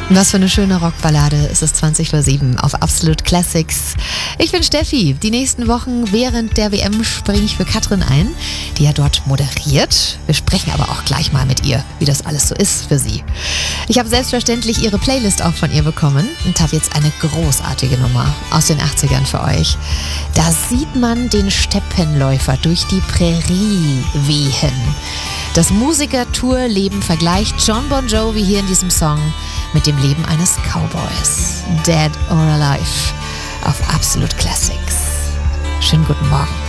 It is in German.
Was für eine schöne Rockballade. Es ist 20:07 auf Absolute Classics. Ich bin Steffi. Die nächsten Wochen während der WM springe ich für Katrin ein, die ja dort moderiert. Wir sprechen aber auch gleich mal mit ihr, wie das alles so ist für sie. Ich habe selbstverständlich ihre Playlist auch von ihr bekommen und habe jetzt eine großartige Nummer aus den 80ern für euch. Da sieht man den Steppenläufer durch die Prärie wehen. Das Musiker-Tour-Leben vergleicht John Bon Jovi hier in diesem Song mit dem Leben eines Cowboys. Dead or Alive auf Absolute Classics. Schönen guten Morgen.